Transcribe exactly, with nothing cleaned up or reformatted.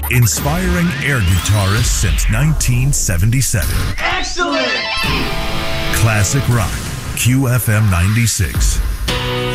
Inspiring air guitarists since nineteen seventy-seven. Excellent! Classic rock, Q F M ninety-six.